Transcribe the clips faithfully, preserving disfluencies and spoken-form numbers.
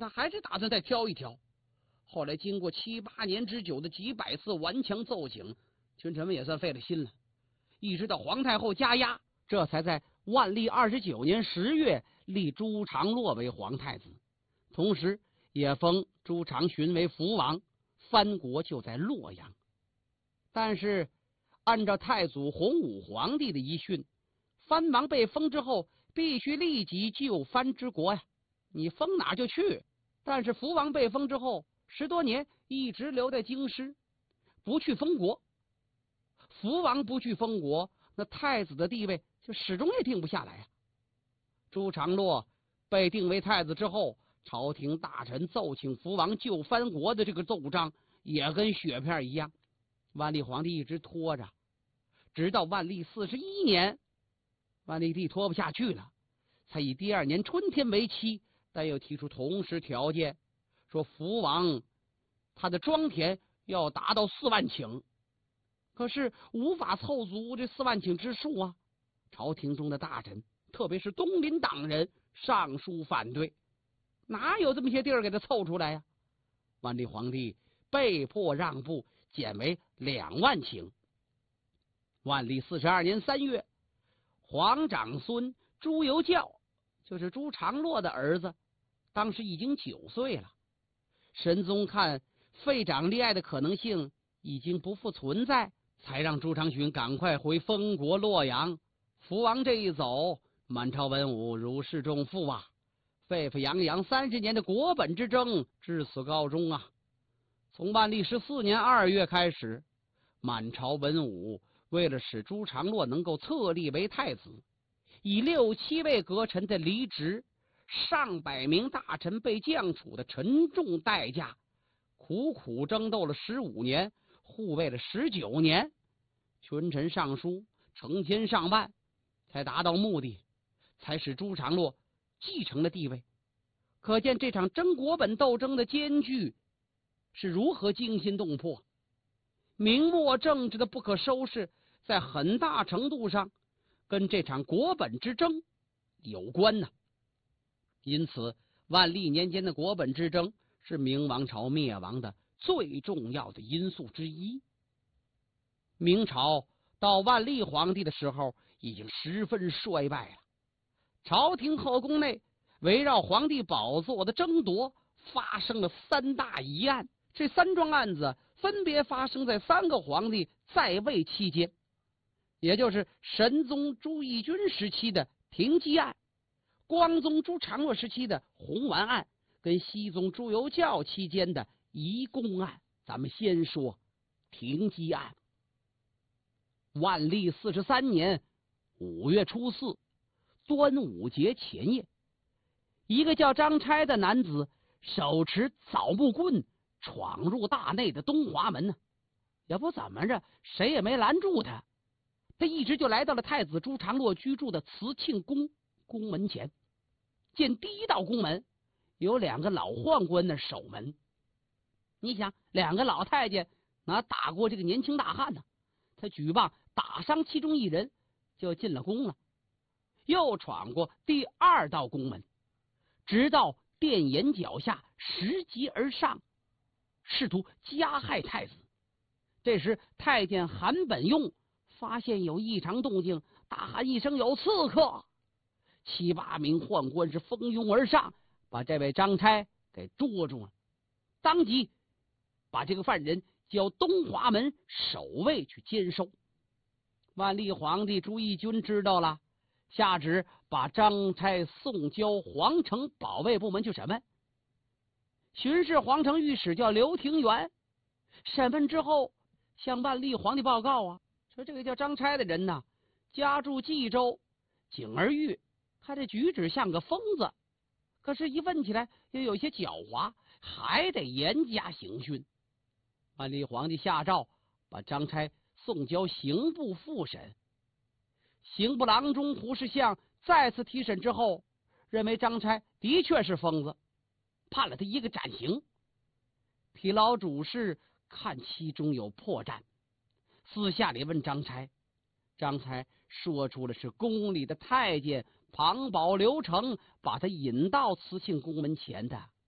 他还是打算再挑一挑。后来经过七八年之久的几百次顽强奏请，群臣们也算费了心了。一直到皇太后加压，这才在万历二十九年十月立朱常洛为皇太子，同时也封朱常洵为福王，藩国就在洛阳。但是按照太祖洪武皇帝的遗训，藩王被封之后必须立即就藩之国呀，你封哪就去。但是福王被封之后十多年一直留在京师，不去封国。福王不去封国，那太子的地位就始终也定不下来啊。朱常洛被定为太子之后，朝廷大臣奏请福王救藩国的这个奏章也跟雪片一样，万历皇帝一直拖着，直到万历四十一年，万历帝拖不下去了，才以第二年春天为期，但又提出同时条件，说福王他的庄田要达到四万顷，可是无法凑足这四万顷之数啊。朝廷中的大臣，特别是东林党人上书反对，哪有这么些地儿给他凑出来呀、啊？万历皇帝被迫让步，减为两万顷。万历四十二年三月，皇长孙朱由校，就是朱常洛的儿子，当时已经九岁了。神宗看废长立爱的可能性已经不复存在，才让朱常洵赶快回封国洛阳。福王这一走，满朝文武如释重负啊，沸沸扬扬三十年的国本之争至此告终啊。从万历十四年二月开始，满朝文武为了使朱常洛能够册立为太子，以六七位阁臣的离职，上百名大臣被降处的沉重代价，苦苦争斗了十五年，护卫了十九年，群臣上书成千上万，才达到目的，才使朱常洛继承了地位。可见这场争国本斗争的艰巨是如何惊心动魄。明末政治的不可收拾，在很大程度上跟这场国本之争有关呢。因此万历年间的国本之争是明王朝灭亡的最重要的因素之一。明朝到万历皇帝的时候已经十分衰败了，朝廷后宫内围绕皇帝宝座的争夺发生了三大疑案，这三桩案子分别发生在三个皇帝在位期间，也就是神宗朱翊钧时期的停机案，光宗朱常洛时期的红丸案，跟熹宗朱由校期间的移宫案。咱们先说停机案。万历四十三年五月初四，端午节前夜，一个叫张差的男子手持枣木棍闯入大内的东华门呢，也不怎么着，谁也没拦住他。他一直就来到了太子朱常洛居住的慈庆宫宫门前，见第一道宫门有两个老宦官那守门。你想，两个老太监哪打过这个年轻大汉呢？他举棒打伤其中一人，就进了宫了。又闯过第二道宫门，直到殿檐脚下拾级而上，试图加害太子。这时太监韩本用发现有异常动静，大喊一声有刺客，七八名宦官是蜂拥而上，把这位张差给捉住了，当即把这个犯人交东华门守卫去监收。万历皇帝朱翊钧知道了，下旨把张差送交皇城保卫部门去审问。巡视皇城御史叫刘廷元，审问之后向万历皇帝报告啊，说这个叫张差的人呢，家住冀州景儿峪，他这举止像个疯子，可是一问起来又有些狡猾，还得严加刑讯。万历皇帝下诏把张差送交刑部复审。刑部郎中胡世相再次提审之后，认为张差的确是疯子，判了他一个斩刑。提牢主事看其中有破绽，私下里问张差，张差说出了是宫里的太监庞宝刘成把他引到慈庆宫门前的，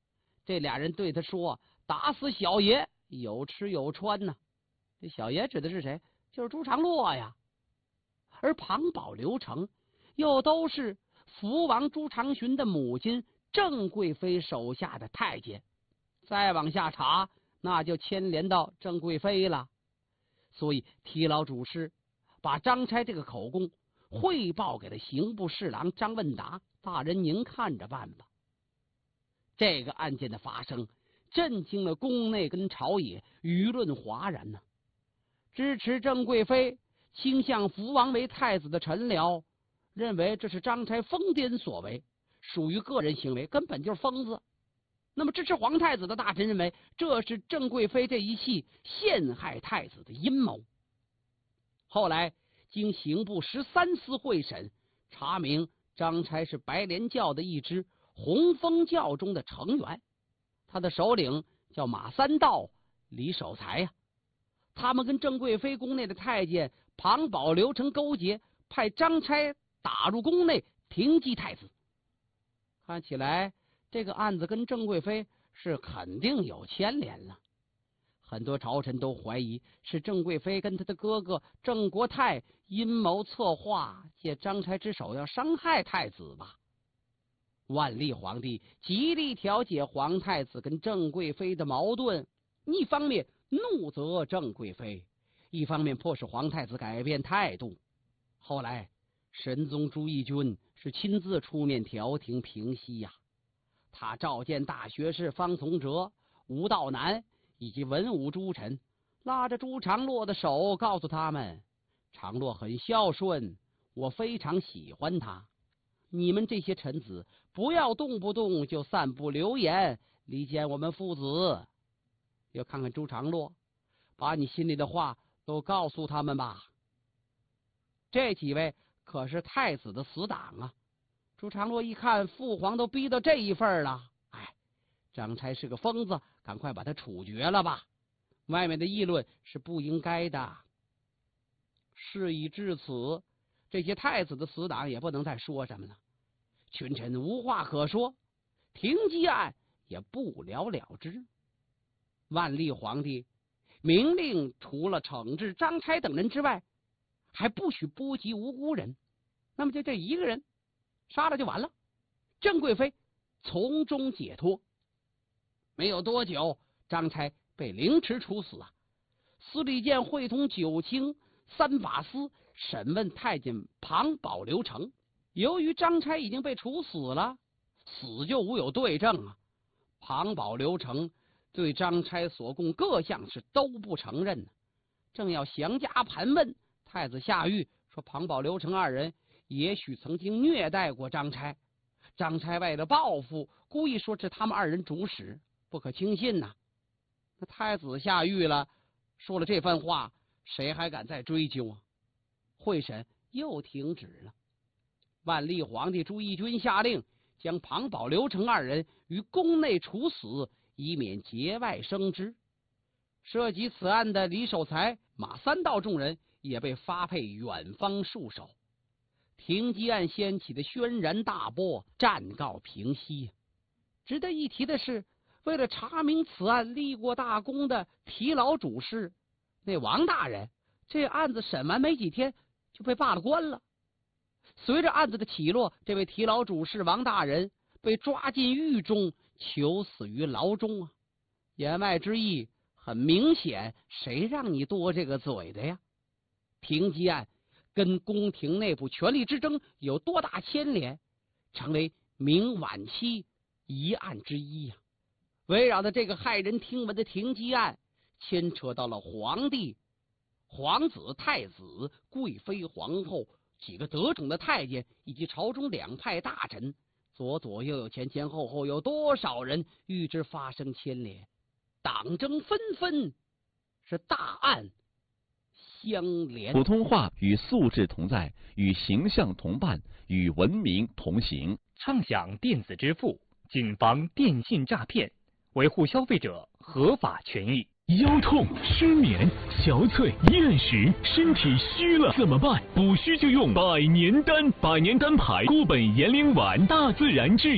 这俩人对他说：“打死小爷，有吃有穿呢。”这小爷指的是谁？就是朱常洛呀。而庞宝、刘成又都是福王朱常洵的母亲郑贵妃手下的太监，再往下查，那就牵连到郑贵妃了。所以提老主事把张差这个口供汇报给了刑部侍郎张问达大人，您看着办吧。这个案件的发生震惊了宫内跟朝野，舆论哗然呢、啊。支持郑贵妃倾向福王为太子的臣僚认为这是张差疯癫所为，属于个人行为，根本就是疯子。那么支持皇太子的大臣认为这是郑贵妃这一系陷害太子的阴谋。后来经刑部十三司会审，查明张差是白莲教的一支红风教中的成员，他的首领叫马三道、李守才呀、啊。他们跟郑贵妃宫内的太监庞宝、刘成勾结，派张差打入宫内停击太子。看起来这个案子跟郑贵妃是肯定有牵连了。很多朝臣都怀疑是郑贵妃跟他的哥哥郑国泰阴谋策划，借张差之手要伤害太子吧。万历皇帝极力调解皇太子跟郑贵妃的矛盾，一方面怒责郑贵妃，一方面迫使皇太子改变态度。后来神宗朱翊钧是亲自出面调停平息呀、啊，他召见大学士方从哲、吴道南以及文武诸臣，拉着朱常洛的手，告诉他们常洛很孝顺，我非常喜欢他，你们这些臣子不要动不动就散布流言，离间我们父子。要看看朱常洛，把你心里的话都告诉他们吧。这几位可是太子的死党啊！朱常洛一看父皇都逼到这一份了，哎，张差是个疯子，赶快把他处决了吧。外面的议论是不应该的。事已至此，这些太子的死党也不能再说什么了，群臣无话可说，停机案也不了了之。万历皇帝明令，除了惩治张差等人之外，还不许波及无辜人。那么就这一个人杀了就完了。郑贵妃从中解脱。没有多久，张差被凌迟处死啊。司礼监会同九卿、三法司审问太监庞宝、刘成。由于张差已经被处死了，死就无有对证啊。庞宝、刘成对张差所供各项是都不承认呢。正要详加盘问，太子下狱说庞宝、刘成二人也许曾经虐待过张差，张差为了报复，故意说是他们二人主使，不可轻信呐、啊。那太子下狱了，说了这番话，谁还敢再追究啊？会审又停止了。万历皇帝朱翊钧下令将庞宝、刘成二人于宫内处死，以免节外生枝。涉及此案的李守才、马三道众人也被发配远方戍守。停机案掀起的轩然大波暂告平息。值得一提的是，为了查明此案立过大功的提老主事那王大人，这案子审完没几天就被罢了官了。随着案子的起落，这位提老主事王大人被抓进狱中，囚死于牢中啊。言外之意很明显，谁让你多这个嘴的呀？停机案跟宫廷内部权力之争有多大牵连，成为明晚期疑案之一呀、啊。围绕着这个骇人听闻的停机案，牵扯到了皇帝、皇子、太子、贵妃、皇后几个得宠的太监，以及朝中两派大臣，左左右右、前前后后，有多少人与之发生牵连？党争纷纷，是大案相连。 普通话与素质同在，与形象同伴，与文明同行。 畅享电子支付，谨防电信诈骗，维护消费者合法权益。 腰痛、失眠、憔悴、厌食，身体虚了怎么办？补虚就用百年丹，百年丹牌固本延龄丸，大自然制药。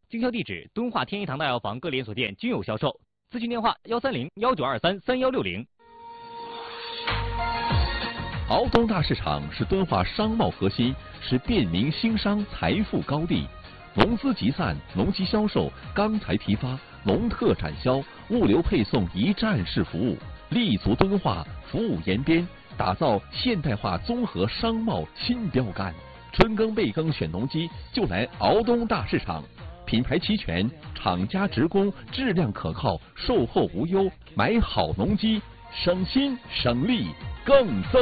经销地址敦化天一堂大药房各连锁店均有销售。咨询电话：幺三零幺九二三三幺六零。 敖东大市场是敦化商贸核心，是便民兴商财富高地。农资集散、农机销售、钢材批发、农特产销、物流配送一站式服务，立足敦化，服务延边，打造现代化综合商贸新标杆。春耕备耕选农机就来敖东大市场，品牌齐全，厂家直供，质量可靠，售后无忧，买好农机省心省力更增。